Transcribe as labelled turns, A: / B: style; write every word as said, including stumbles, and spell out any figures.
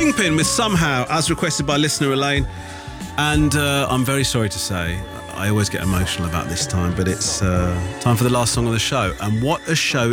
A: Kingpin with Somehow, as requested by listener Elaine. And uh, I'm very sorry to say, I always get emotional about this time, but it's uh, time for the last song of the show. And what a show